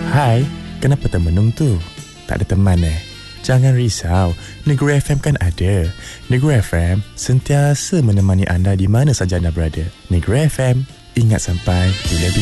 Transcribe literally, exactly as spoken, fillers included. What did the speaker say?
Hai, kenapa termenung tu? Tak ada teman eh? Jangan risau, Negeri F M kan ada. Negeri F M sentiasa menemani anda di mana saja anda berada. Negeri F M, ingat sampai bila-bila.